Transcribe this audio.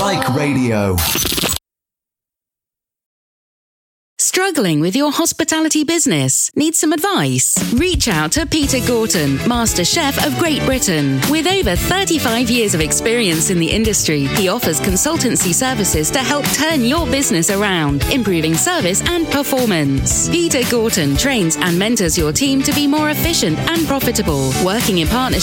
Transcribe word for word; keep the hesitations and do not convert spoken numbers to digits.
Like Radio. Struggling with your hospitality business? Need some advice? Reach out to Peter Gorton, Master Chef of Great Britain. With over thirty-five years of experience in the industry, he offers consultancy services to help turn your business around, improving service and performance. Peter Gorton trains and mentors your team to be more efficient and profitable, working in partnership